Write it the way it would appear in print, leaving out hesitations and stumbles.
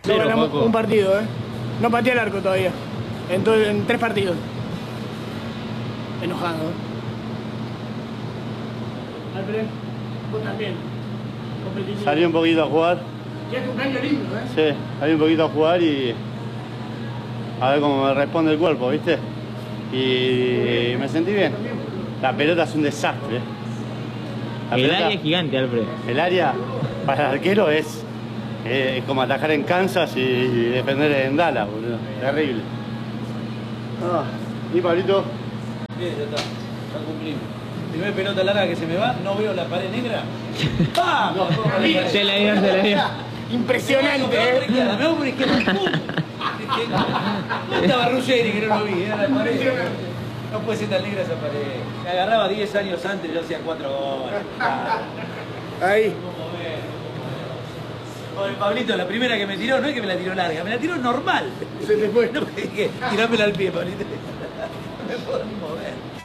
No ganamos un partido, No pateé el arco todavía. En 3 partidos. Enojado, Alfred, vos también. Competitivo. Salí un poquito a jugar. Ya es un cambio lindo, Sí, salí un poquito a jugar y a ver cómo me responde el cuerpo, ¿viste? Y me sentí bien. La pelota es un desastre. El área es gigante, Alfred. El área para el arquero es como atajar en Kansas y defender en Dallas, boludo. Terrible. ¿Y Pablito? Bien, ya está. Ya cumplimos. Primer pelota larga que se me va, no veo la pared negra. ¡Vamos! Se la dio. Impresionante, Me voy por izquierda. ¡Pum! ¿Dónde estaba Ruggeri que no lo vi? Era la pared. No puede ser tan negra esa pared. Me agarraba 10 años antes, yo hacía 4 goles. Ahí. Oye, Pablito, la primera que me tiró, no es que me la tiró larga, me la tiró normal. Se te fue. No me dije, tirámela al pie, Pablito. No me puedo ni mover.